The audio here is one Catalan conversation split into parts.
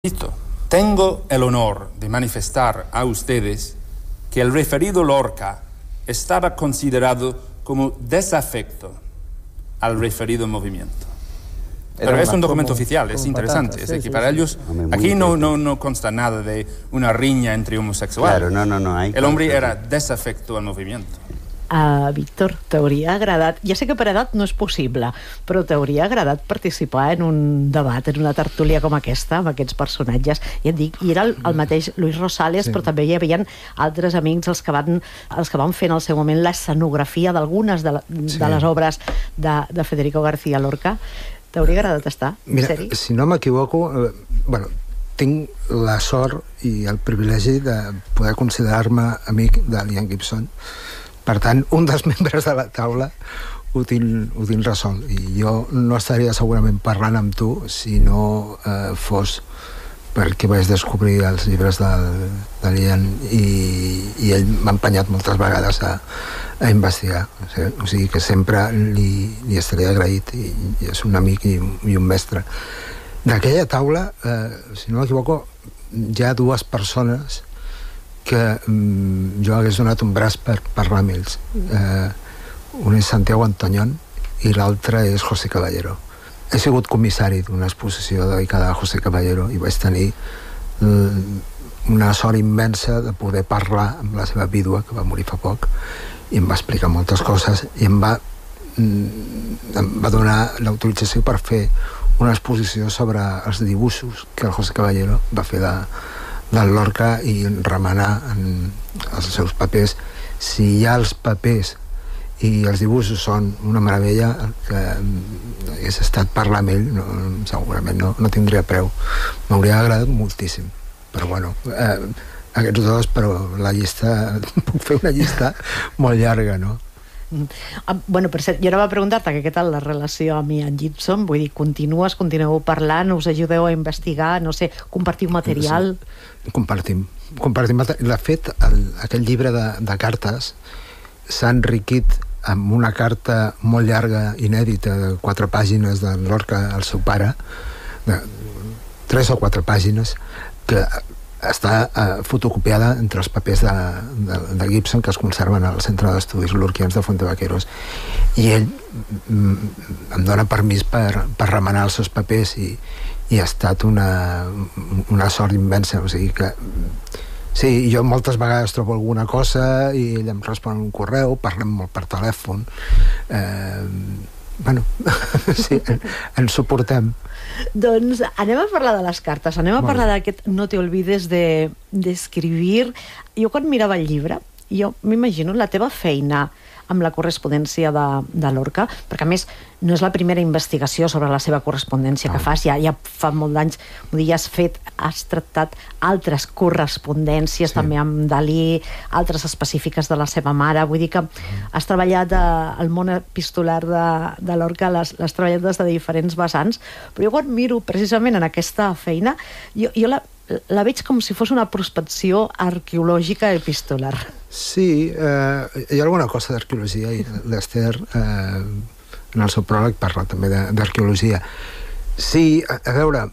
Listo. Tengo el honor de manifestar a ustedes que el referido Lorca estaba considerado como desafecto al referido movimiento. Pero es un documento oficial, es interesante. Es decir, que para ellos, aquí no consta nada de una riña entre homosexuales. Claro, no. El hombre era desafecto al movimiento. Víctor, t'hauria agradat, ja sé que per edat no és possible, però t'hauria agradat participar en un debat, en una tertúlia com aquesta, amb aquests personatges? I et dic, i era el mateix Luis Rosales, sí. Però també hi havia altres amics, els que van fer en el seu moment l'escenografia d'algunes de les obres de Federico García Lorca. T'hauria agradat estar? Mira, si no m'equivoco, tinc la sort i el privilegi de poder considerar-me amic de Liam Gibson. Per tant, un dels membres de la taula ho tinc resolt, i jo no estaria segurament parlant amb tu si no fos perquè vaig descobrir els llibres de Liam i ell m'ha empenyat moltes vegades a investigar, o sigui que sempre li estaré agraït, i és un amic i un mestre. D'aquella taula, si no m'equivoco, hi ha dues persones que jo hagués donat un braç per parlar amb ells. Un és Santiago Antoñón i l'altre és José Caballero. He sigut comissari d'una exposició dedicada a José Caballero i vaig tenir una sort immensa de poder parlar amb la seva vídua, que va morir fa poc, i em va explicar moltes coses i em va donar l'autorització per fer una exposició sobre els dibuixos que el José Caballero va fer del Lorca i remenar en els seus papers. Si hi ha els papers i els dibuixos són una meravella, el que hagués estat parlar amb ell segurament no tindria preu. M'hauria agradat moltíssim, però bueno, aquests dos, però la llista, puc fer una llista molt llarga, no? Bueno, per cert, jo ara va preguntar-te què tal la relació amb Ian Gibson, vull dir, continueu parlant, us ajudeu a investigar, no sé, compartiu material? Sí, compartim material. De fet, aquell llibre de cartes s'ha enriquit amb una carta molt llarga, inèdita, de 4 pàgines de Lorca al seu pare, de 3 o 4 pàgines, que està fotocopiada entre els papers de Gibson que es conserven al Centre d'Estudis Lorquians de Fuentevaqueros, i ell em dona permís per remenar els seus papers i ha estat una sort immensa. O sigui que sí, jo moltes vegades trobo alguna cosa i ell em respon un correu, parlem molt per telèfon, bueno, sí, ens suportem. Doncs anem a parlar de les cartes, anem a parlar d'aquest No te olvides de escribir. Jo quan mirava el llibre, jo m'imagino la teva feina amb la correspondència de Lorca, perquè a més no és la primera investigació sobre la seva correspondència que fas, ja fa molt d'anys, vull dir, has tractat altres correspondències, també amb Dalí, altres específiques de la seva mare, vull dir que has treballat el món epistolar de Lorca, l'has treballat des de diferents vessants, però jo quan miro precisament en aquesta feina, jo la veig com si fos una prospecció arqueològica epistolar. Sí, hi ha alguna cosa d'arqueologia, i l'Ester en el seu pròleg parla també d'arqueologia. Sí, a veure,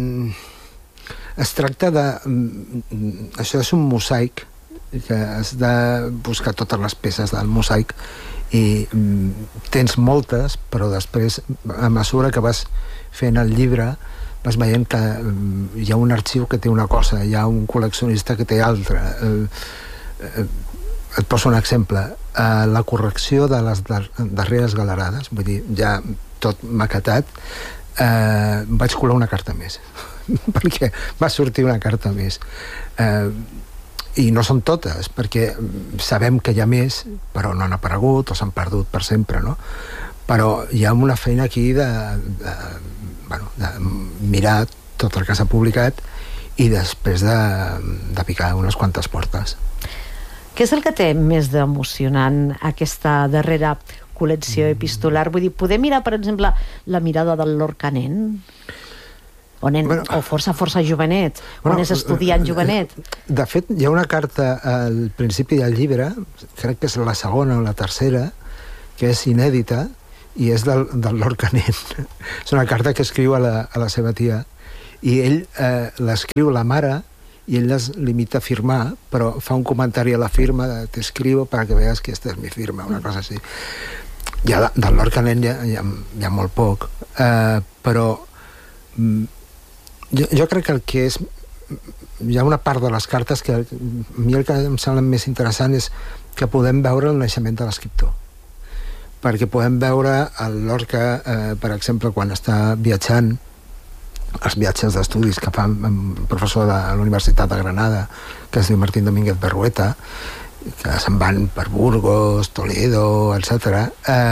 es tracta de... Això és un mosaic, que has de buscar totes les peces del mosaic, i tens moltes, però després, a mesura que vas fent el llibre, vas veient que hi ha un arxiu que té una cosa, hi ha un col·leccionista que té altra. Et poso un exemple. La correcció de les darreres galerades, vull dir, ja tot maquetat, vaig colar una carta més, perquè va sortir una carta més. I no són totes, perquè sabem que hi ha més, però no han aparegut o s'han perdut per sempre, no? Però hi ha una feina aquí de mirar tot el que s'ha publicat i després de picar unes quantes portes. Què és el que té més d'emocionant aquesta darrera col·lecció epistolar? Vull dir, poder mirar, per exemple, la mirada del Lorca nen? O nen, o força jovenet, quan és estudiant jovenet? De fet, hi ha una carta al principi del llibre, crec que és la segona o la tercera, que és inèdita, i és del Lorca nen. És una carta que escriu a la seva tia, i ell l'escriu la mare i ell es limita a firmar, però fa un comentari a la firma de t'escribo para que veas que esta es mi firma, una cosa així. Ja del Lorca nen hi ha molt poc, però jo crec que el que és... Hi ha una part de les cartes que a mi el que em sembla més interessant és que podem veure el naixement de l'escriptor, perquè podem veure el Lorca, per exemple, quan està viatjant, els viatges d'estudis que fa un professor de la Universitat de Granada, que es diu Martín Domínguez Berrueta, que se'n van per Burgos, Toledo, etc.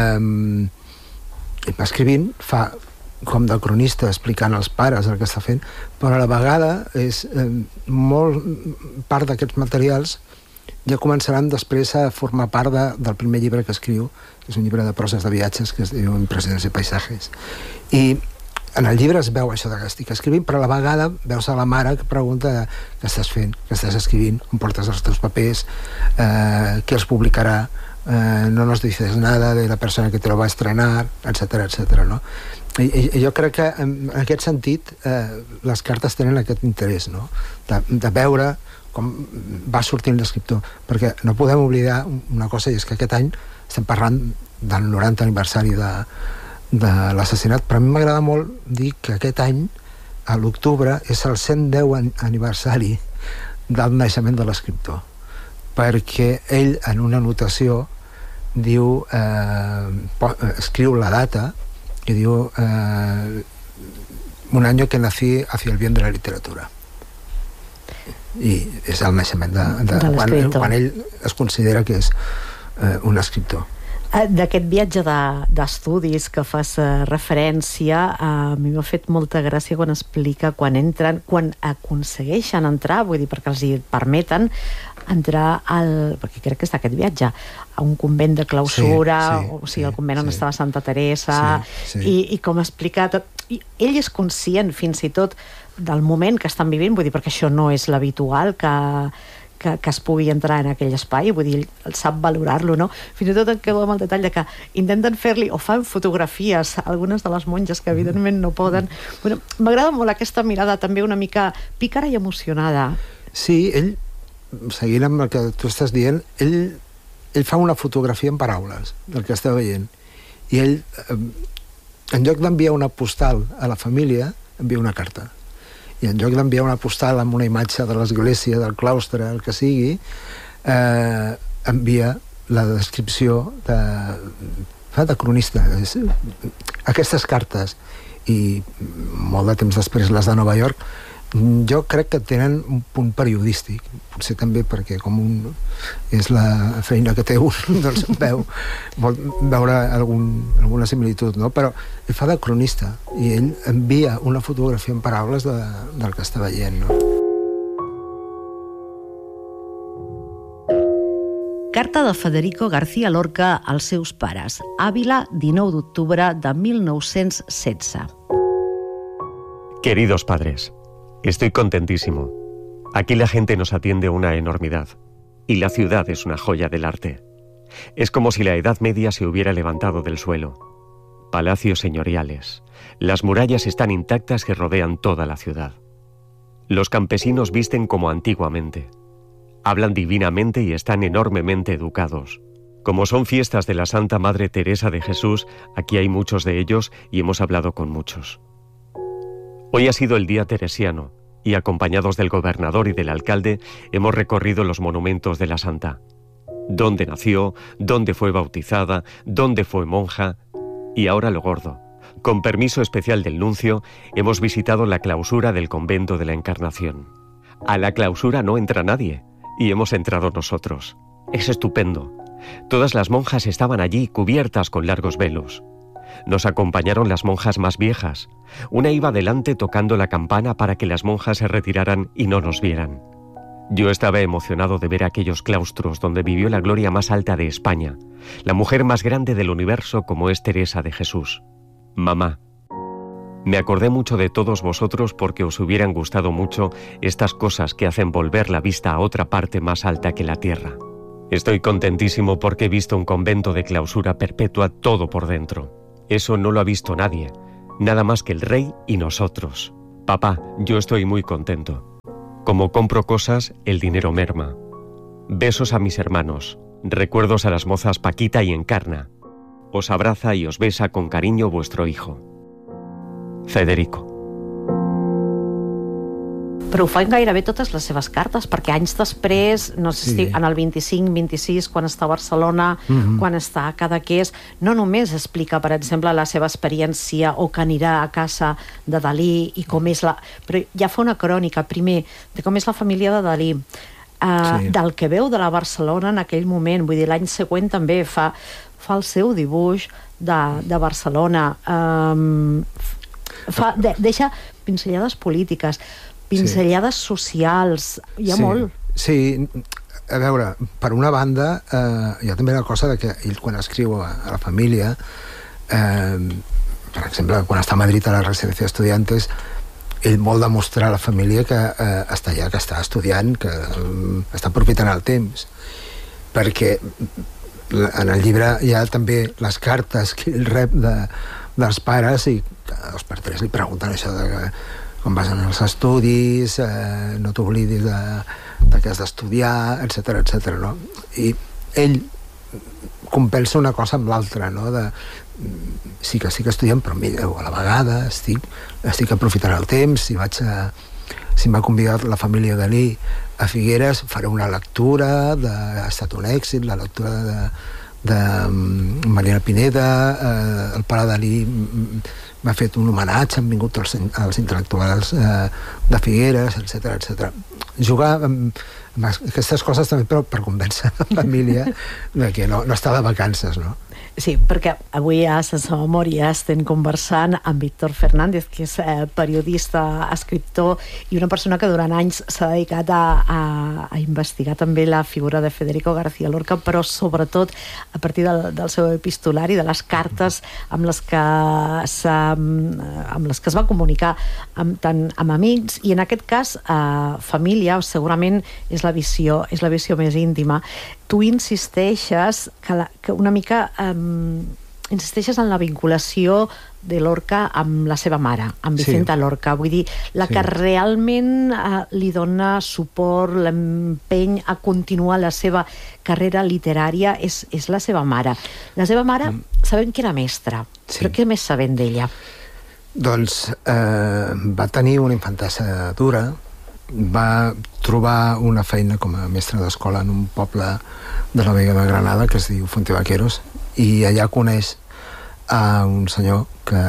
I va escrivint, fa com de cronista explicant als pares el que està fent, però a la vegada és molt part d'aquests materials ja començaran després a formar part del primer llibre que escriu, que és un llibre de proses de viatges que es diu Impressions i paisatges. I en el llibre es veu això que estic escrivint, però a la vegada veus a la mare que pregunta què estàs fent, què estàs escrivint, on portes els teus papers, qui els publicarà, no nos dices nada de la persona que te lo va a estrenar, etcètera, etcètera, no? I jo crec que en aquest sentit les cartes tenen aquest interès, no? De veure com va sortint l'escriptor, perquè no podem oblidar una cosa, i és que aquest any estem parlant del 90 aniversari de l'assassinat, però a mi m'agrada molt dir que aquest any, a l'octubre, és el 110 aniversari del naixement de l'escriptor, perquè ell en una anotació diu, escriu la data i diu un any que nací hacia el bien de la literatura, i és el naixement de quan ell es considera que és un escriptor. D'aquest viatge d'estudis que fas referència, a mi m'ha fet molta gràcia quan explica quan aconsegueixen entrar, vull dir, perquè els hi permeten entrar perquè crec que és d'aquest viatge, a un convent de clausura, o sigui, el convent on estava Santa Teresa, i com explica tot. I ell és conscient fins i tot del moment que estan vivint, vull dir, perquè això no és l'habitual que es pugui entrar en aquell espai, vull dir, el sap valorar-lo, no? Fins i tot em quedo amb el detall de que intenten fer-li, o fan fotografies, algunes de les monges que evidentment no poden. Bueno, m'agrada molt aquesta mirada també una mica pícara i emocionada. Sí, ell, seguint amb el que tu estàs dient, ell fa una fotografia en paraules del que està veient, i ell, en lloc d'enviar una postal a la família, envia una carta. I en lloc d'enviar una postal amb una imatge de l'església, del claustre, el que sigui, envia la descripció de cronista. Aquestes cartes, i molt de temps després les de Nova York, jo crec que tenen un punt periodístic, potser també perquè com és la feina que té un, doncs vol veure alguna similitud, no? Però ell fa de cronista i ell envia una fotografia en paraules del que està veient, no? Carta de Federico García Lorca als seus pares. Àvila, 19 d'octubre de 1916. Queridos padres, estoy contentísimo. Aquí la gente nos atiende una enormidad. Y la ciudad es una joya del arte. Es como si la Edad Media se hubiera levantado del suelo. Palacios señoriales. Las murallas están intactas y rodean toda la ciudad. Los campesinos visten como antiguamente. Hablan divinamente y están enormemente educados. Como son fiestas de la Santa Madre Teresa de Jesús, aquí hay muchos de ellos y hemos hablado con muchos. Hoy ha sido el día teresiano y, acompañados del gobernador y del alcalde, hemos recorrido los monumentos de la santa. Dónde nació, dónde fue bautizada, dónde fue monja y ahora lo gordo. Con permiso especial del nuncio, hemos visitado la clausura del convento de la Encarnación. A la clausura no entra nadie y hemos entrado nosotros. Es estupendo. Todas las monjas estaban allí cubiertas con largos velos. Nos acompañaron las monjas más viejas. Una iba delante tocando la campana para que las monjas se retiraran y no nos vieran. Yo estaba emocionado de ver aquellos claustros donde vivió la gloria más alta de España, la mujer más grande del universo como es Teresa de Jesús. Mamá, me acordé mucho de todos vosotros porque os hubieran gustado mucho estas cosas que hacen volver la vista a otra parte más alta que la tierra. Estoy contentísimo porque he visto un convento de clausura perpetua todo por dentro. Eso no lo ha visto nadie, nada más que el rey y nosotros. Papá, yo estoy muy contento. Como compro cosas, el dinero merma. Besos a mis hermanos, recuerdos a las mozas Paquita y Encarna. Os abraza y os besa con cariño vuestro hijo. Federico. Però ho fan gairebé totes les seves cartes, perquè anys després, no sé si en el 25-26, quan està a Barcelona, quan està a Cadaqués, no només explica, per exemple, la seva experiència o que anirà a casa de Dalí i com és la... Però ja fa una crònica, primer, de com és la família de Dalí, del que veu de la Barcelona en aquell moment, vull dir, l'any següent també fa el seu dibuix de Barcelona, deixa pinzellades polítiques, pinzellades socials, hi ha molt. Sí, a veure, per una banda, hi ha també la cosa de que ell, quan escriu a la família, per exemple, quan està a Madrid a la residència d'estudiantes, ell vol demostrar a la família que està allà, que està estudiant, que està aprofitant el temps, perquè en el llibre hi ha també les cartes que ell rep dels pares i cada 2 per 3 li pregunten això de com vas anar als estudis, no t'oblidis de que has d'estudiar, etc., no? I ell compensa una cosa amb l'altra, no? Sí que estic estudiant, però a la vegada estic aprofitant el temps. Si m'ha convidat la família Dalí a Figueres, faré una lectura, ha estat un èxit, la lectura de Mariana Pineda, el pare Dalí m'ha fet un homenatge, han vingut els intel·lectuals de Figueres, etc. Jugar amb aquestes coses també per convèncer la família de que no està de vacances, no? Sí, perquè avui a Sense Memòria estem conversant amb Víctor Fernández, que és periodista, escriptor i una persona que durant anys s'ha dedicat a investigar també la figura de Federico García Lorca, però sobretot a partir del seu epistolari, de les cartes amb les que es va comunicar tant amb amics, i en aquest cas família, segurament és la visió més íntima. Tu insisteixes que una mica insisteixes en la vinculació de Lorca amb la seva mare, amb Vicenta Lorca. Vull dir, la que realment li dona suport, l'empeny a continuar la seva carrera literària és la seva mare. La seva mare sabem que era mestra, però què més sabem d'ella? Doncs va tenir una infantesa dura, va trobar una feina com a mestra d'escola en un poble de la Vega de Granada que es diu Fontevaqueros, i allà coneix a un senyor que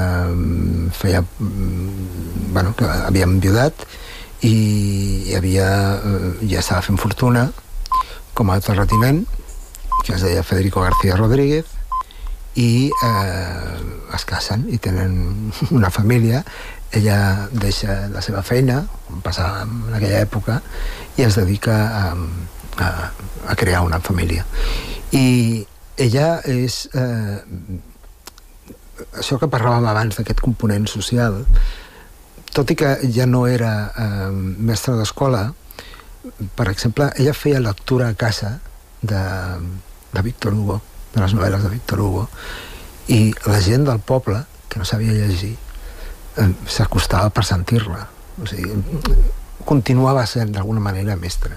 que havia enviudat i ja estava fent fortuna com a terratinent, que es deia Federico García Rodríguez, i es casen i tenen una família. Ella deixa la seva feina, com passava en aquella època, i es dedica a crear una família. I ella és... això que parlàvem abans d'aquest component social, tot i que ja no era mestra d'escola, per exemple, ella feia lectura a casa de Víctor Hugo, de les novel·les de Víctor Hugo, i la gent del poble, que no sabia llegir, s'acostava per sentir-la. O sigui, continuava sent d'alguna manera mestra.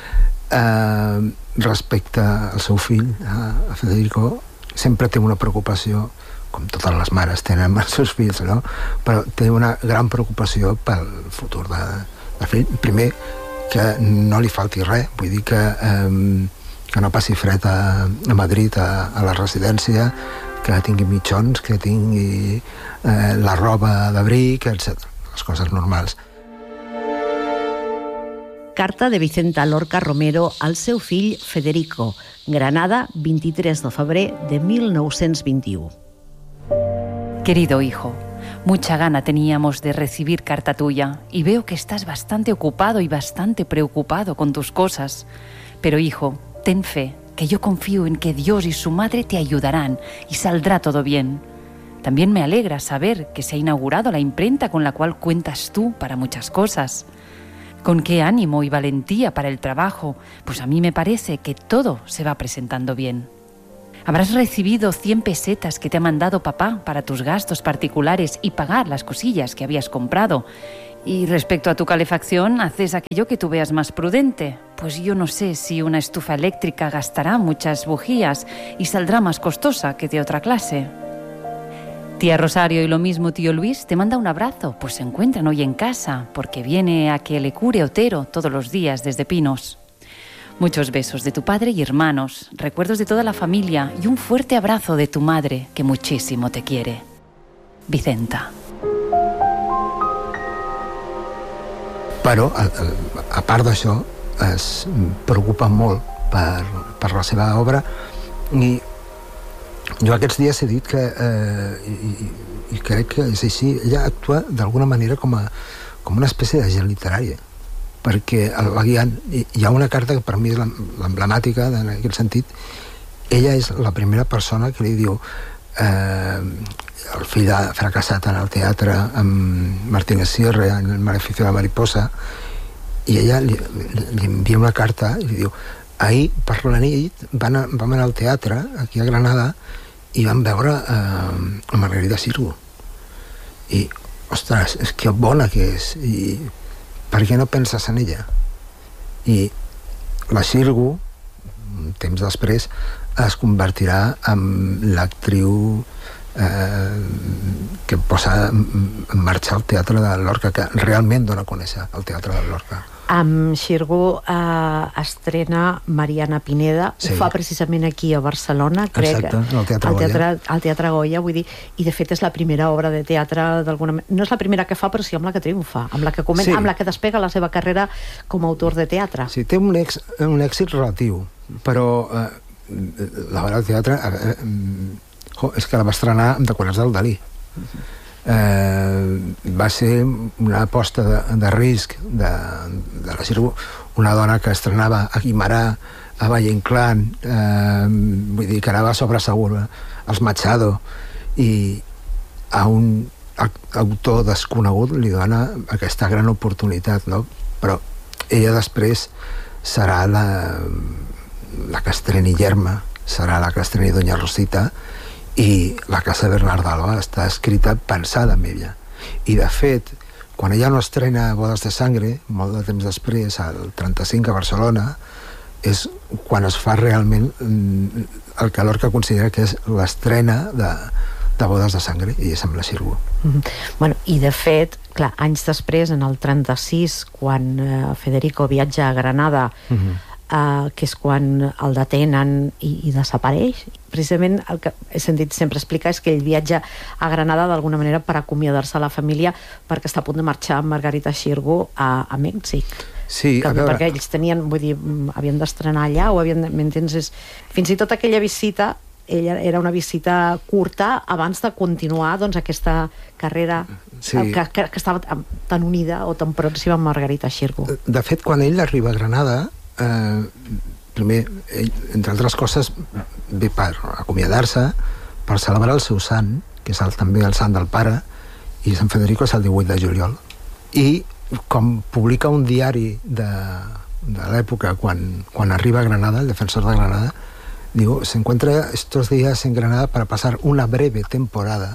Respecte al seu fill, a Federico, sempre té una preocupació, com totes les mares tenen amb els seus fills, no? Però té una gran preocupació pel futur del fill. Primer, que no li falti res, vull dir que no passi fred a Madrid, a la residència, que tingui mitjons, que tingui la roba d'abric, etc. Les coses normals. Carta de Vicenta Lorca Romero al seu fill Federico, Granada, 23 de febrer de 1921. Querido hijo, mucha gana teníamos de recibir carta tuya y veo que estás bastante ocupado y bastante preocupado con tus cosas. Pero hijo, ten fe, que yo confío en que Dios y su madre te ayudarán y saldrá todo bien. También me alegra saber que se ha inaugurado la imprenta con la cual cuentas tú para muchas cosas. Con qué ánimo y valentía para el trabajo, pues a mí me parece que todo se va presentando bien. Habrás recibido 100 pesetas que te ha mandado papá para tus gastos particulares y pagar las cosillas que habías comprado. Y respecto a tu calefacción, haces aquello que tú veas más prudente. Pues yo no sé si una estufa eléctrica gastará muchas bujías y saldrá más costosa que de otra clase. Tía Rosario y lo mismo tío Luis te manda un abrazo, pues se encuentran hoy en casa, porque viene a que le cure Otero todos los días desde Pinos. Muchos besos de tu padre y hermanos, recuerdos de toda la familia y un fuerte abrazo de tu madre, que muchísimo te quiere. Vicenta. Però, a part d'això, es preocupa molt per la seva obra i jo aquests dies he dit que i crec que és així, ella actua d'alguna manera com una espècie d'agent literària, perquè va guiant. Hi ha una carta que per mi és l'emblemàtica en aquest sentit. Ella és la primera persona que li diu el fill ha fracassat en el teatre amb Martínez Sierra en el Maleficio de la Mariposa, i ella li envia una carta i li diu: ahir per la nit vam anar al teatre aquí a Granada i vam veure a Margarida Xirgu, i ostres, és que bona que és, i per què no penses en ella? I la Xirgu, un temps després, es convertirà en l'actriu que posa en marxa el Teatre de Lorca, que realment dona a conèixer el Teatre de Lorca. Amb Xirgu estrena Mariana Pineda, Sí. Ho fa precisament aquí a Barcelona, crec. Exacte, al Teatre Goya. Al Teatre Goya, vull dir, i de fet és la primera obra de teatre d'alguna manera. No és la primera que fa, però sí amb la que triomfa, amb la que Sí. amb la que despega la seva carrera com a autor de teatre. Sí, té un èxit relatiu, però l'obra del teatre és que la va estrenar amb Decorats del Dalí. Va ser una aposta de risc de la Xirgu, una dona que estrenava a Guimarà, a Valle Inclán, vull dir que anava sobre segura, als Machado, i a un autor desconegut li dona aquesta gran oportunitat, no? Però ella després serà la que estreni Yerma, serà la que estreni Doña Rosita, i la Casa Bernard d'Alba està escrita pensada en ella. I de fet, quan ella no estrena Bodes de Sangre, molt de temps després, al 35 a Barcelona, és quan es fa realment el que Lorca considera que és l'estrena de Bodes de Sangre, i és amb la Xirgu. Bueno, i de fet, clar, anys després, en el 36, quan Federico viatja a Granada, que és quan el detenen i desapareix. Precisament el que he sentit sempre explicar és que ell viatja a Granada d'alguna manera per acomiadar-se a la família, perquè està a punt de marxar amb Margarita Xirgu a Mèxic. Sí, a veure... Perquè ells tenien, vull dir, havien d'estrenar allà, o havien, m'entens? Fins i tot aquella visita, ella era una visita curta abans de continuar, doncs, aquesta carrera que estava tan unida o tan pròxima amb Margarita Xirgu. De fet, quan ell arriba a Granada, primer, ell, entre altres coses, ve per acomiadar-se, per celebrar el seu sant, que és també el sant del pare, i Sant Federico és el 18 de juliol. I com publica un diari de l'època quan arriba a Granada, el defensor de Granada, diu, se encuentra estos días en Granada para pasar una breve temporada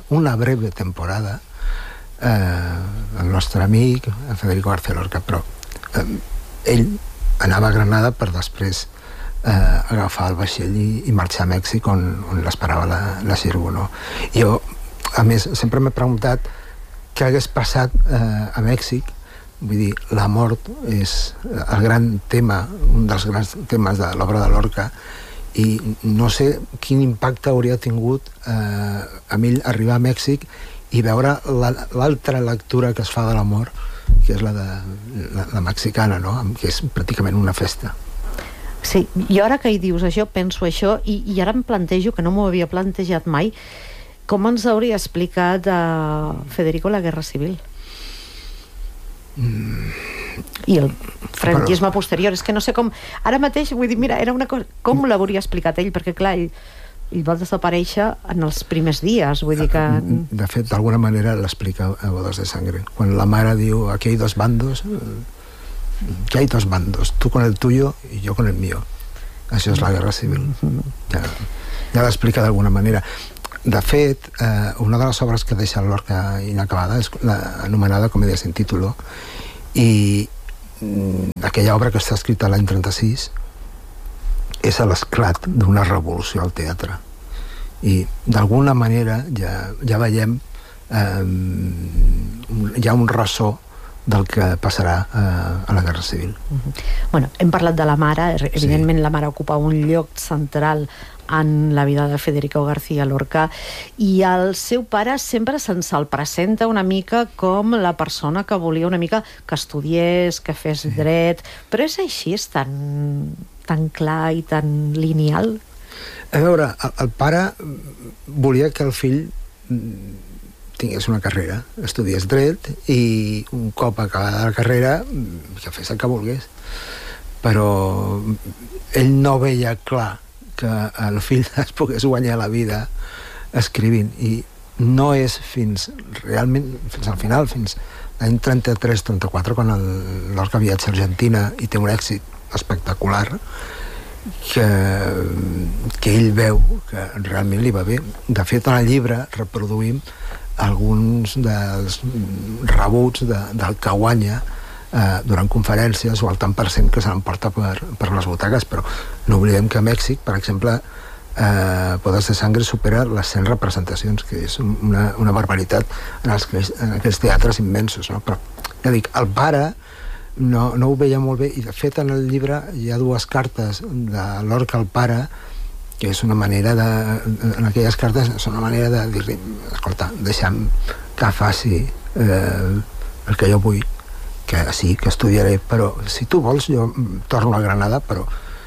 el nostre amic Federico García Lorca, però ell anava a Granada per després agafar el vaixell i marxar a Mèxic on l'esperava la Xirgu, no? Jo, a més, sempre m'he preguntat què hagués passat a Mèxic. Vull dir, la mort és el gran tema, un dels grans temes de l'obra de Lorca, i no sé quin impacte hauria tingut a ell arribar a Mèxic i veure l'altra lectura que es fa de la mort, que és la mexicana, no? Que és pràcticament una festa. Sí, i ara que hi dius això, penso això, i ara em plantejo, que no m'ho havia plantejat mai, com ens hauria explicat Federico la Guerra Civil? I el franquisme posterior, és que no sé com... Ara mateix, vull dir, mira, era una cosa... Com l'hauria explicat ell? Perquè, clar, ell va desaparèixer en els primers dies, vull dir que... De fet, d'alguna manera l'explica a Bodes de Sangre. Quan la mare diu, aquí hay dos bandos, que hay dos bandos, tú con el tuyo y yo con el mío. Això és la Guerra Civil. Ja l'explica d'alguna manera. De fet, una de les obres que deixa Lorca inacabada és l'anomenada Comèdia sin título, i aquella obra que està escrita l'any 36 és l'esclat d'una revolució al teatre, i d'alguna manera ja veiem hi ha un ressò del que passarà a la Guerra Civil. Bueno, hem parlat de la mare, evidentment la mare ocupa un lloc central en la vida de Federico García Lorca, i el seu pare sempre se'l presenta una mica com la persona que volia una mica que estudiés, que fes dret, però és així, és tan clar i tan lineal? A veure, el pare volia que el fill tingués una carrera, estudiés dret, i un cop acabada la carrera que fes el que volgués, però ell no veia clar que el fill es pogués guanyar la vida escrivint, i no és fins al final, fins l'any 33-34, quan Lorca viatja a Argentina i té un èxit espectacular, que ell veu que realment li va bé. De fet, en el llibre reproduïm alguns dels rebuts del que guanya durant conferències, o el tant per cent que se l'emporta per les butaques, però no oblidem que a Mèxic, per exemple, Podes de Sangre supera les 100 representacions, que és una barbaritat en aquells teatres immensos, no? Però, ja dic, el pare no ho veia molt bé, i de fet en el llibre hi ha 2 cartes de Lorca al pare, que és una manera en aquelles cartes és una manera de dir-li: escolta, deixa'm que faci el que jo vull, que sí, que estudiaré, però si tu vols jo torno a Granada, però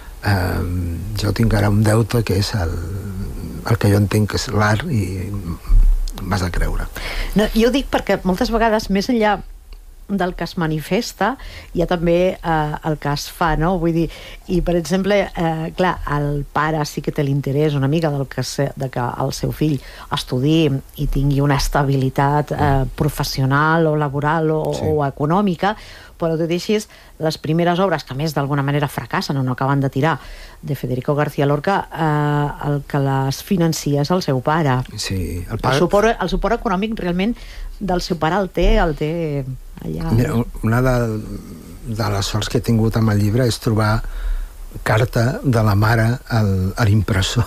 jo tinc ara un deute que és el que jo entenc que és l'art, i m'has de creure. No, jo ho dic perquè moltes vegades, més enllà del que es manifesta, hi ha també el que es fa, no? Vull dir, i per exemple, clar, el pare sí que té l'interès una mica de que el seu fill estudiï i tingui una estabilitat professional o laboral o econòmica, però tot i així, les primeres obres que més d'alguna manera fracassen o no acaben de tirar de Federico García Lorca, el que les financia és el seu pare. Sí, el suport econòmic realment del seu pare el té allà. Mira, una de les sorts que he tingut amb el llibre és trobar carta de la mare a l'impressor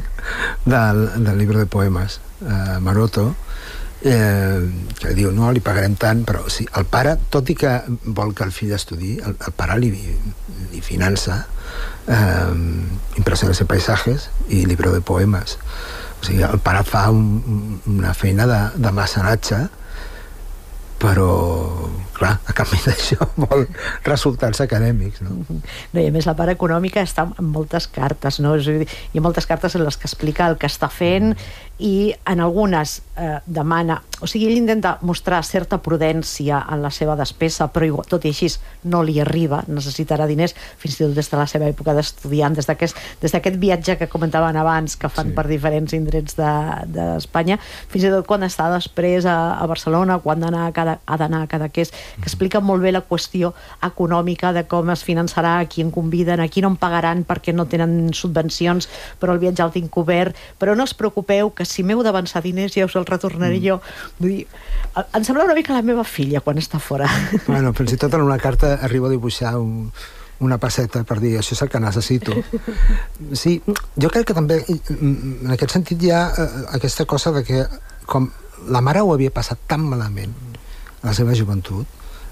del llibre de poemes, Maroto, que diu: no, li pagarem tant, però sí, el pare, tot i que vol que el fill estudi, el pare li finança Impresiones de paisajes i llibre de poemes. O sigui, el pare fa una feina de mecenatge, però clar, a canvi d'això vol resultats acadèmics, no? No, i a més la part econòmica està en moltes cartes, no? Hi ha moltes cartes en les que explica el que està fent, i en algunes demana, o sigui, ell intenta mostrar certa prudència en la seva despesa, però tot i així no li arriba, necessitarà diners, fins i tot des de la seva època d'estudiant, des d'aquest viatge que comentaven abans, que fan per diferents indrets d'Espanya, fins i tot quan està després a Barcelona, quan ha d'anar a Cadaqués, que explica molt bé la qüestió econòmica de com es finançarà, a qui en conviden, a qui no en pagaran perquè no tenen subvencions, però el viatge el tinc cobert, però no us preocupeu que si m'heu d'avançar diners ja us el retornaré jo. Vull dir, em sembla una mica la meva filla quan està fora. Bueno, fins i tot en una carta arriba a dibuixar una passeta per dir: això és el que necessito. Sí, jo crec que també en aquest sentit hi ha aquesta cosa de que com la mare ho havia passat tan malament a la seva joventut,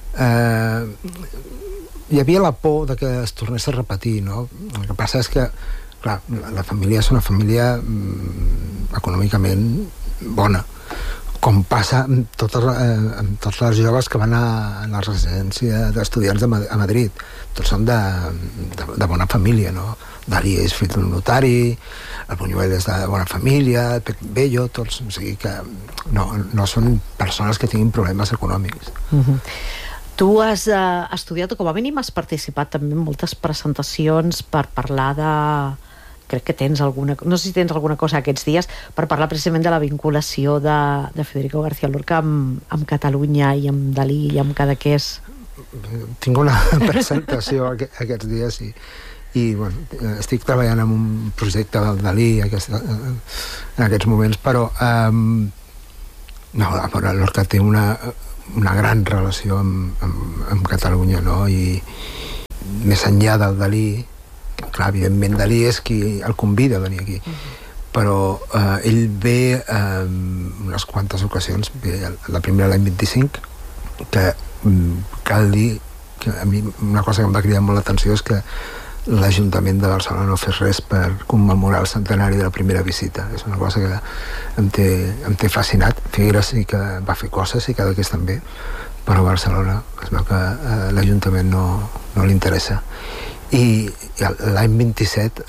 hi havia la por de que es tornés a repetir, no? El que passa és que, clar, la família és una família econòmicament bona, com passa amb tots els joves que van a la residència d'estudiants a Madrid. Tots són de bona família, no? Dalí és fill d'un notari, el Buñuel és de bona família, el Pep Bello, tots, o sigui que no són persones que tinguin problemes econòmics. Tu has estudiat, o com a mínim has participat també en moltes presentacions per parlar de... Crec que tens alguna... No sé si tens alguna cosa aquests dies per parlar precisament de la vinculació de Federico García Lorca amb Catalunya i amb Dalí i amb Cadaqués. Tinc una presentació aquests dies i bueno, estic treballant en un projecte del Dalí en aquests moments, però no, Lorca té una gran relació amb Catalunya, no? I més enllà del Dalí, clar, evidentment Dalí és qui el convida a venir aquí, però ell ve unes quantes ocasions, la primera l'any 25, que cal dir que a mi una cosa que em va cridar molt l'atenció és que l'Ajuntament de Barcelona no fes res per commemorar el centenari de la primera visita. És una cosa que em té fascinat. Figueres sí que va fer coses i Cadaqués també, però a Barcelona es veu que l'Ajuntament no li interessa. I l'any 27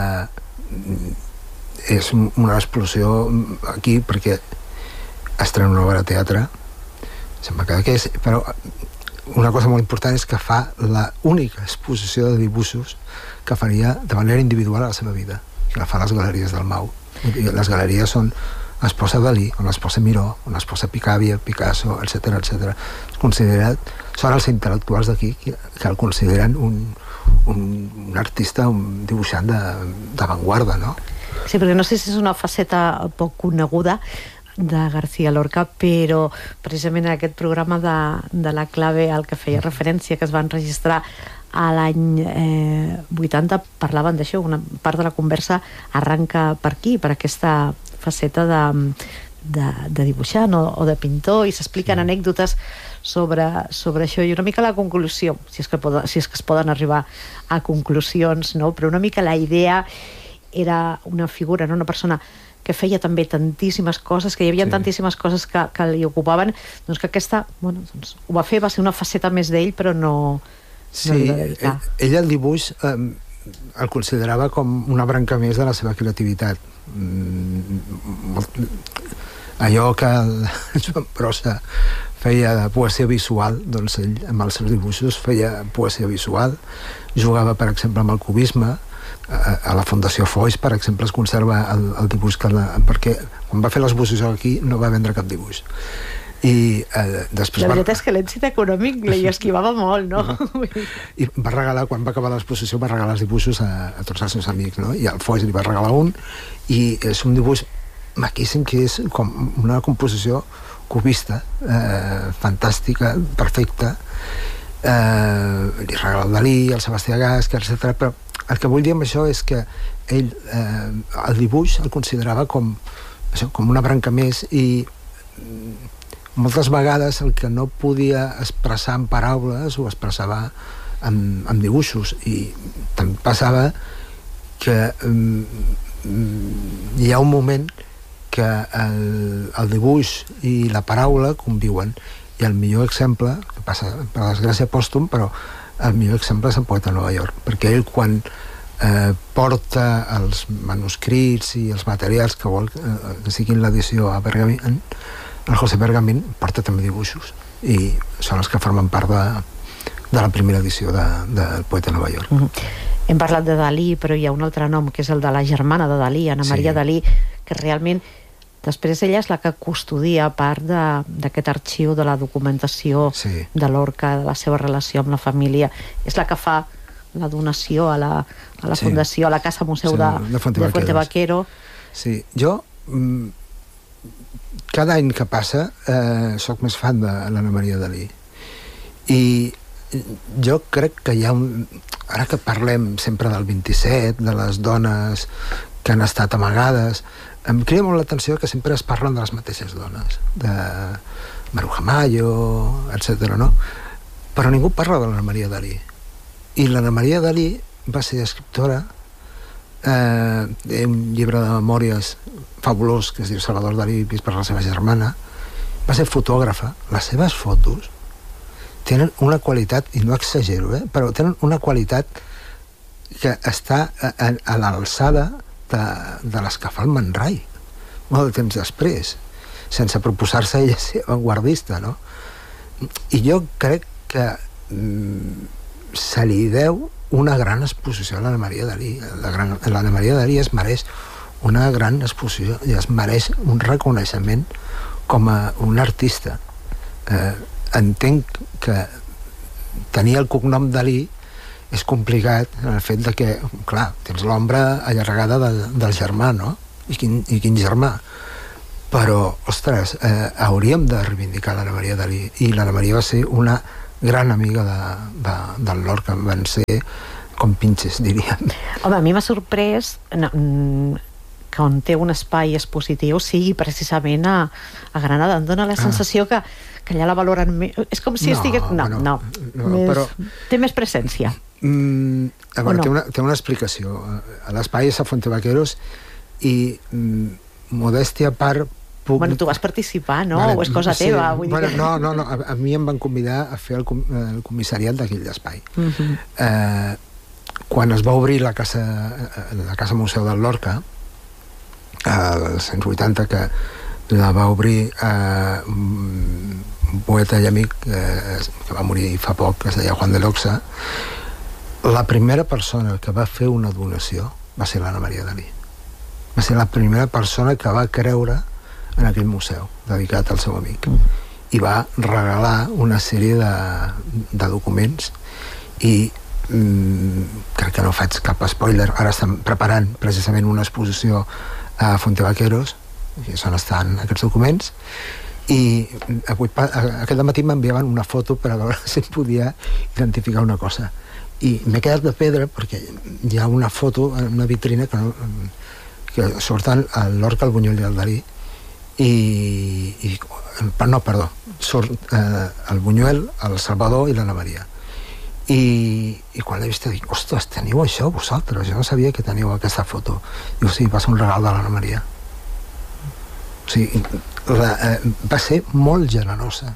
és una explosió aquí perquè estrena una obra de teatre, sembla Cadaqués, però una cosa molt important és que fa l'única exposició de dibuixos que faria de manera individual a la seva vida, que la fa a les galeries del Mau. Les galeries on es posa Dalí, on es posa Miró, on es posa Picabia, Picasso, etc. Són els intel·lectuals d'aquí que el consideren un artista, un dibuixant d'avantguarda, no? Sí, perquè no sé si és una faceta poc coneguda de García Lorca, però precisament en aquest programa de La Clave al que feia referència, que es va enregistrar a l'any 80, parlaven d'això, una part de la conversa arranca per aquí, per aquesta faceta de dibuixant o de pintor, i s'expliquen anècdotes sobre això, i una mica la conclusió, si és que es poden arribar a conclusions, no? Però una mica la idea era una figura, no? Una persona que feia també tantíssimes coses, que hi havia tantíssimes coses que li ocupaven, doncs que aquesta, bueno, doncs, ho va fer, va ser una faceta més d'ell, però no li va dedicar. Ell el dibuix el considerava com una branca més de la seva creativitat. Allò que el Joan Brossa feia de poesia visual, doncs ell amb els seus dibuixos feia poesia visual, jugava, per exemple, amb el cubisme. A la Fundació Foix, per exemple, es conserva el dibuix perquè quan va fer l'exposició aquí no va vendre cap dibuix. I després la veritat és que l'èxit econòmic li esquivava molt, no? I va regalar, quan va acabar l'exposició, va regalar els dibuixos a tots els seus amics, no? I al Foix li va regalar un, i és un dibuix maquíssim, que és com una composició cubista, fantàstica, perfecta. Li regala el Dalí, el Sebastià Gasch, etc. Però el que vull dir amb això és que ell el dibuix el considerava com una branca més, i moltes vegades el que no podia expressar en paraules ho expressava amb dibuixos, i també passava que hi ha un moment que el dibuix i la paraula conviuen, i el millor exemple, que passa per desgràcia pòstum, però el millor exemple és el Poeta de Nova York, perquè ell quan porta els manuscrits i els materials que vol que siguin l'edició a Pergamín, el José Pergamín porta també dibuixos, i són els que formen part de la primera edició del Poeta de Nova York. Hem parlat de Dalí, però hi ha un altre nom, que és el de la germana de Dalí, Ana Maria Dalí, que realment després ella és la que custodia part d'aquest arxiu de la documentació de Lorca, de la seva relació amb la família. És la que fa la donació a la fundació, a la Casa Museu de Fuente Vaquero. Sí, jo cada any que passa soc més fan de l'Anna Maria Dalí, i jo crec que hi ha ara que parlem sempre del 27, de les dones que han estat amagades, em crida molt l'atenció que sempre es parlen de les mateixes dones, de Maruja Mayo, etc., no? Però ningú parla de l'Anna Maria Dalí. I l'Anna Maria Dalí va ser escriptora, un llibre de memòries fabulós que es diu Salvador Dalí vist per la seva germana, va ser fotògrafa. Les seves fotos tenen una qualitat, i no exagero, però tenen una qualitat que està a l'alçada de les que fa el Man Ray molt de temps després, sense proposar-se ella ser avantguardista, no? I jo crec que se li deu una gran exposició a l'Anna Maria Dalí. L'Anna Maria Dalí es mereix una gran exposició i es mereix un reconeixement com a un artista. Entenc que tenir el cognom Dalí és complicat en el fet de que, clar, tens l'ombra allargada del germà, no? I quin germà? Però, ostres, hauríem de reivindicar l'Anna Maria Dalí, i l'Anna Maria va ser una gran amiga del Lorca, van ser com pinches, diríem. Home, a mi m'ha sorprès que on té un espai expositiu sigui precisament a Granada. Em dóna la sensació que allà la valoren més. És com si estigués... No, però... Té més presència. A veure, té una explicació. L'espai és a Fontevaqueros i modèstia a part... Bueno, tu vas participar, no? O és cosa teva? No, a mi em van convidar a fer el comissariat d'aquell espai. Quan es va obrir la casa museu del Lorca, als anys 80, que la va obrir un poeta i amic que va morir fa poc, que es deia Juan de l'Oxa, la primera persona que va fer una donació va ser l'Anna Maria Dalí. Va ser la primera persona que va creure en aquell museu dedicat al seu amic, i va regalar una sèrie de documents, i crec que no faig cap spoiler, ara estan preparant precisament una exposició a Fontevaqueros, i és on estan aquests documents, i aquest matí m'enviaven una foto per a veure si podia identificar una cosa, i m'he quedat de pedra perquè hi ha una foto en una vitrina que surten el Lorca, el Buñuel i el Dalí, surt el Buñuel, el Salvador i l'Anna Maria, i quan l'he vist dic, ostres, teniu això vosaltres? Jo no sabia que teníeu aquesta foto. Diu, sí, va ser un regal de l'Anna Maria. O sigui, va ser molt generosa,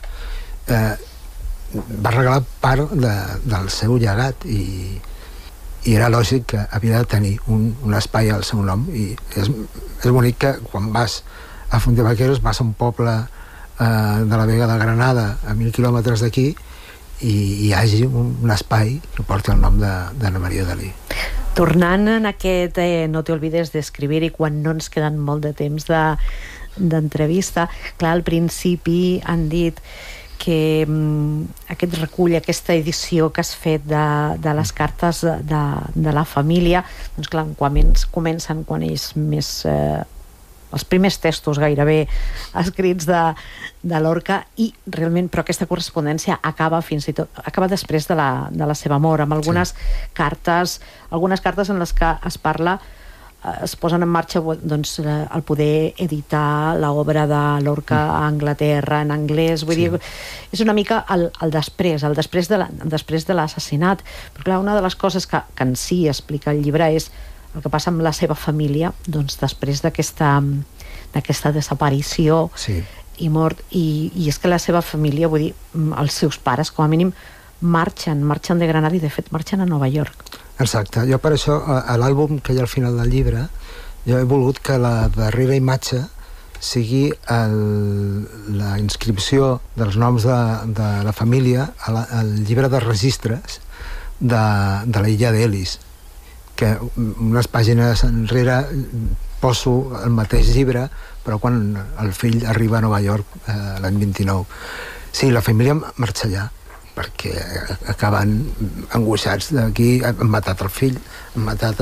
va regalar part del seu llegat, i era lògic que havia de tenir un espai al seu nom, i és bonic que quan vas a Fontevaqueros vas a un poble de la Vega de Granada, a 1.000 quilòmetres d'aquí, i hi hagi un espai que porti el nom d'Anna Maria Dalí. Tornant en aquest no te olvides d'escribir, i quan no ens queden molt de temps d'entrevista, clar, al principi han dit que aquest recull, aquesta edició que has fet de les cartes de la família, doncs clar, comencen quan ells més... els primers textos gairebé escrits de Lorca, i realment, però aquesta correspondència acaba fins i tot, acaba després de la seva mort, amb algunes cartes en les que es parla, es posen en marxa doncs, el poder editar l'obra de Lorca a Anglaterra en anglès, vull dir, és una mica el després de l'assassinat, però clar, una de les coses que en si explica el llibre és el que passa amb la seva família, doncs després d'aquesta desaparició i mort, i és que la seva família, vull dir, els seus pares com a mínim marxen de Granada, i de fet marxen a Nova York. Exacte, jo per això a l'àlbum que hi ha al final del llibre jo he volgut que la darrera imatge sigui la inscripció dels noms de la família al llibre de registres de l'illa d'Elis, que unes pàgines enrere poso el mateix llibre, però quan el fill arriba a Nova York l'any 29. Sí, la família marxa allà, perquè acaben angoixats d'aquí. Han matat el fill, han matat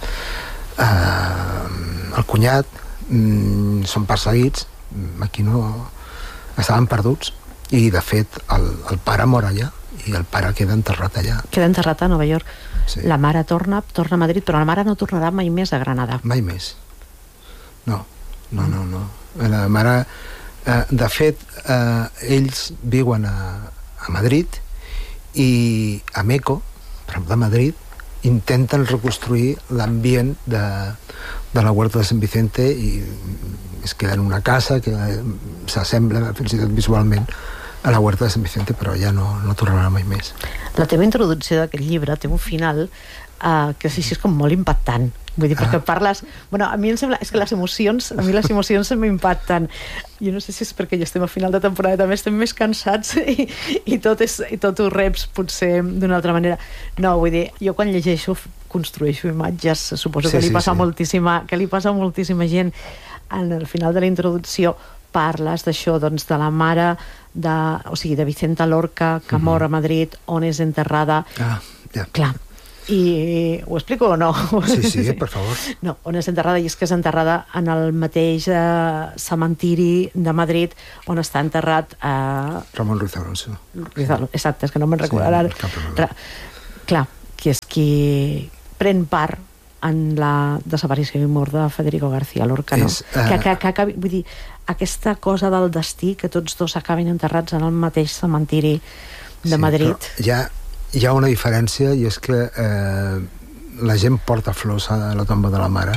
el cunyat, són perseguits, aquí no... estaven perduts, i de fet el pare mor allà, i el pare queda enterrat allà. Queda enterrat a Nova York. Sí. La mare torna a Madrid, però la mare no tornarà mai més a Granada. Mai més. No. La mare... de fet, ells viuen a Madrid, i a Meco, per exemple, a Madrid, intenten reconstruir l'ambient de la Huerta de Sant Vicente, i es queda en una casa que s'assembla fins i tot visualment a la Huerta de Sant Vicente, però ja no tornarà mai més. La teva introducció d'aquest llibre té un final que és com molt impactant. Vull dir, perquè parles... Bueno, a mi em sembla... És que les emocions se m'impacten. Jo no sé si és perquè ja estem a final de temporada, també estem més cansats i tot ho reps potser d'una altra manera. No, vull dir, jo quan llegeixo construeixo imatges, suposo que li passa moltíssima gent. Al final de la introducció parles d'això, doncs, de la mare de Vicenta Lorca, que mor a Madrid, on és enterrada. Ja. Clar, I ho explico o no? Sí, per favor. No, on és enterrada, i és que és enterrada en el mateix cementiri de Madrid on està enterrat Ramon Ruiz Alonso. Exacte, és que no me'n recordo. Clar, que és qui pren part en la desaparició i mort de Federico García Lorca, no? Vull dir, aquesta cosa del destí, que tots dos acabin enterrats en el mateix cementiri de Madrid. Hi ha una diferència, i és que la gent porta flors a la tomba de la mare.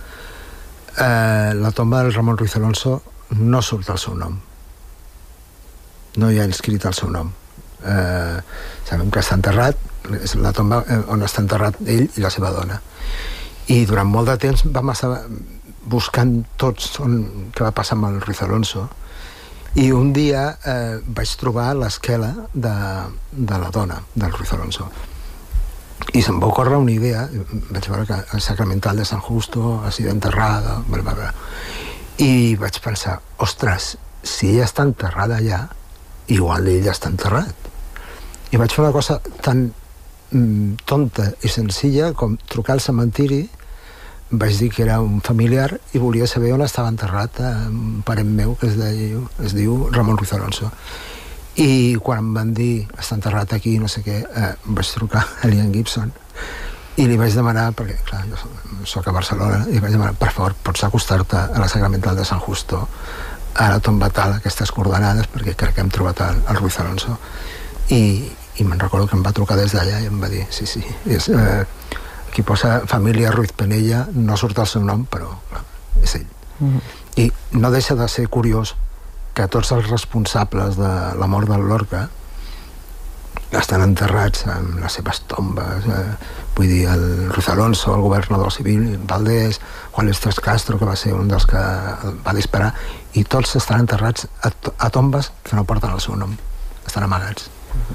La tomba del Ramon Ruiz Alonso no surt el seu nom. No hi ha inscrit el seu nom. Sabem que està enterrat, és la tomba on està enterrat ell i la seva dona. I durant molt de temps vam estar buscant tots què va passar amb el Ruiz Alonso, i un dia vaig trobar l'esquela de la dona del Ruiz Alonso, i se'm va ocórrer una idea. Vaig veure que el Sacramental de San Justo ha sido enterrada, i vaig pensar, ostres, si ella està enterrada allà, igual ella està enterrat. I vaig fer una cosa tan tonta i senzilla com trucar al cementiri. Vaig dir que era un familiar i volia saber on estava enterrat un parent meu que es diu Ramon Ruiz Alonso. I quan em van dir està enterrat aquí, no sé què, vaig trucar a Liam Gibson i li vaig demanar, perquè clar, jo soc a Barcelona, i vaig demanar, per favor, pots acostar-te a la Sacramental de San Justo, a la tomba tal, aquestes coordenades, perquè crec que hem trobat el Ruiz Alonso. I me'n recordo que em va trucar des d'allà i em va dir, sí, és, aquí posa família Ruiz Penella, no surt el seu nom, però clar, és ell. I no deixa de ser curiós que tots els responsables de la mort del Lorca estan enterrats en les seves tombes, vull dir, el Ruiz Alonso, el governador civil, Valdés, Juan Estres Castro, que va ser un dels que va disparar, i tots estan enterrats a tombes que no porten el seu nom, estan amagats.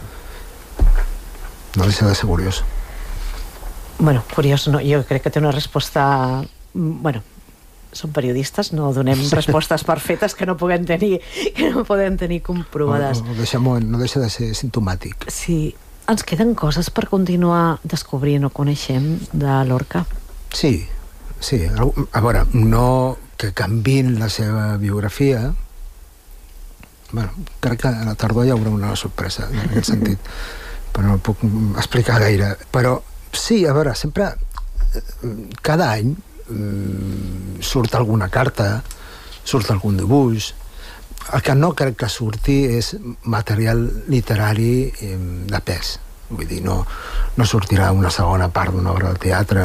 No deixa de ser curiós. Bueno, curiós, no, jo crec que té una resposta... Bueno, som periodistes, no donem respostes perfetes que no podem tenir comprovades. No deixa de ser simptomàtic. Sí. Ens queden coses per continuar descobrint o coneixent de Lorca? Sí. A veure, no que canviïn la seva biografia. Bueno, crec que a la tardor hi haurà una sorpresa en aquest sentit, però no puc explicar gaire. Però sí, a veure, sempre, cada any surt alguna carta, surt algun dibuix. El que no crec que surti és material literari de pes. Vull dir, no sortirà una segona part d'una obra de teatre.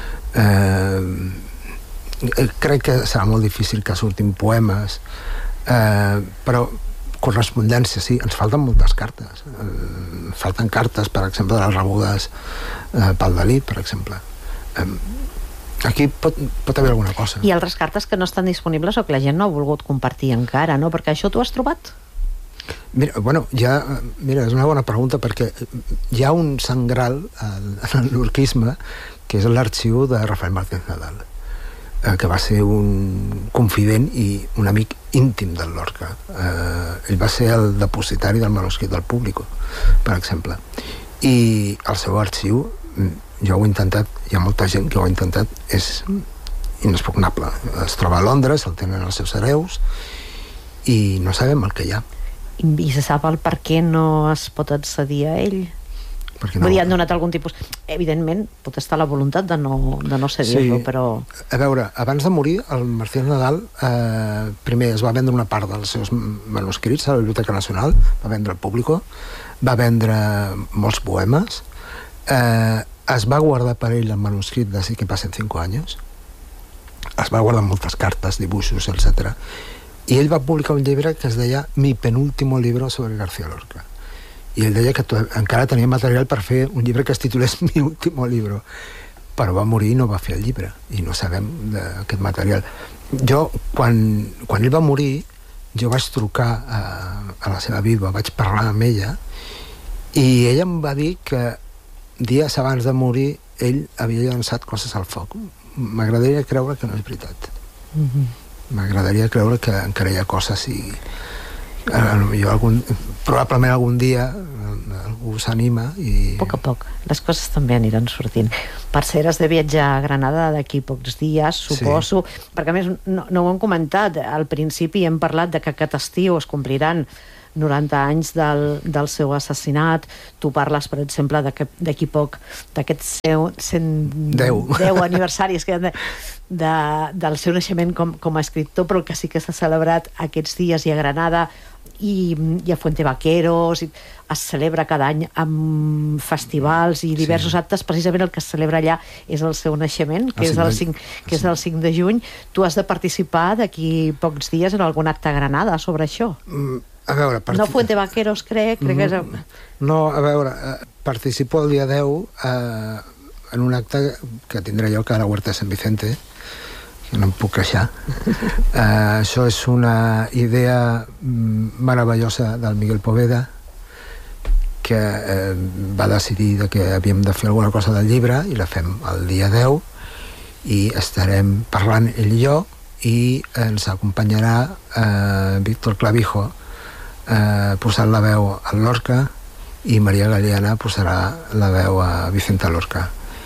Crec que serà molt difícil que surtin poemes, però correspondència, sí, ens falten moltes cartes. Falten cartes, per exemple, de les rebudes pel Dalí, per exemple. Aquí pot haver alguna cosa. I altres cartes que no estan disponibles o que la gent no ha volgut compartir encara, no? Perquè això t'ho has trobat? Mira, és una bona pregunta, perquè hi ha un sangral en l'orquisme que és l'arxiu de Rafael Márquez Nadal, que va ser un confident i un amic íntim del Lorca. Ell va ser el depositari del manuscrit del Público, per exemple. I el seu arxiu, jo ho he intentat, hi ha molta gent que ho ha intentat, és inexpugnable. Es troba a Londres, el tenen els seus hereus, i no sabem el que hi ha. I se sap el per què no es pot accedir a ell? Vull dir, han donat algun tipus... Evidentment, pot estar la voluntat de no cedir-lo, però... A veure, abans de morir, el Martínez Nadal primer es va vendre una part dels seus manuscrits a la Biblioteca Nacional, va vendre al Público, va vendre molts poemes, es va guardar per ell el manuscrit de Sí que passen 5 anys, es va guardar moltes cartes, dibuixos, etc. I ell va publicar un llibre que es deia Mi penúltimo libro sobre García Lorca. I ell deia que encara tenia material per fer un llibre que es titulés Mi último libro, però va morir i no va fer el llibre, i no sabem d'aquest material. Jo, quan ell va morir, jo vaig trucar a la seva vídua, vaig parlar amb ella, i ella em va dir que dies abans de morir ell havia llançat coses al foc. M'agradaria creure que no és veritat. M'agradaria creure que encara hi ha coses i Probablement algun dia algú s'anima i... A poc, les coses també aniran sortint. Per cert, has de viatjar a Granada d'aquí pocs dies, suposo, perquè a més no ho hem comentat, al principi hem parlat de que aquest estiu es compliran 90 anys del seu assassinat. Tu parles, per exemple, d'aquí poc d'aquest 110 aniversari del seu naixement com a escriptor, però que sí que s'ha celebrat aquests dies i a Granada i a Fuente Vaqueros, es celebra cada any amb festivals i diversos actes. Precisament el que es celebra allà és el seu naixement, que és el 5 de juny. Tu has de participar d'aquí pocs dies en algun acte a Granada sobre això. A veure... No Fuente Vaqueros, crec que és... No, a veure, participo el dia 10 en un acte que tindrà lloc a la Huerta de Sant Vicente, que no em puc queixar. Això és una idea meravellosa del Miguel Poveda, que va decidir que havíem de fer alguna cosa del llibre, i la fem el dia 10, i estarem parlant ell i jo, i ens acompanyarà Víctor Clavijo posant la veu a Lorca, i Maria Galeana posarà la veu a Vicenta Lorca.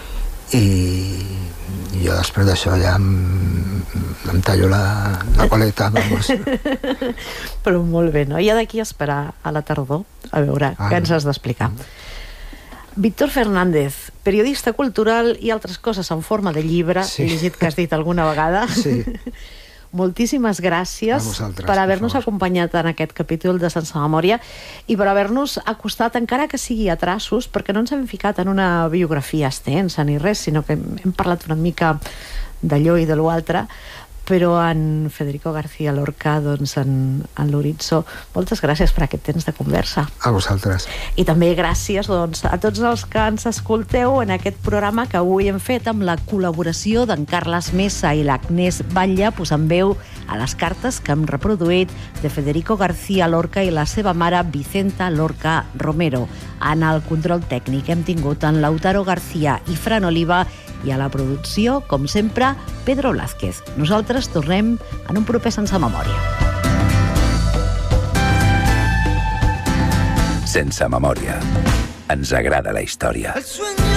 I jo després d'això ja em tallo la coleta, vamos. Però molt bé, no? I ha d'aquí esperar a la tardor a veure què ens has d'explicar. Víctor Fernández, periodista cultural i altres coses en forma de llibre, he llegit que has dit alguna vegada. Sí. Moltíssimes gràcies per haver-nos acompanyat en aquest capítol de Sense Memòria i per haver-nos acostat, encara que sigui a traços, perquè no ens hem ficat en una biografia extensa ni res, sinó que hem parlat una mica d'allò i de l'altre, però en Federico García Lorca, doncs en l'Horitzó, moltes gràcies per aquest temps de conversa. A vosaltres. I també gràcies a tots els que ens escolteu en aquest programa que avui hem fet amb la col·laboració d'en Carles Mesa i l'Agnès Batlle, posant veu a les cartes que hem reproduït de Federico García Lorca i la seva mare Vicenta Lorca Romero. En el control tècnic hem tingut en Lautaro García i Fran Oliva, i a la producció, com sempre, Pedro Blázquez. Nosaltres tornem en un proper Sense Memòria. Sense Memòria. Ens agrada la història.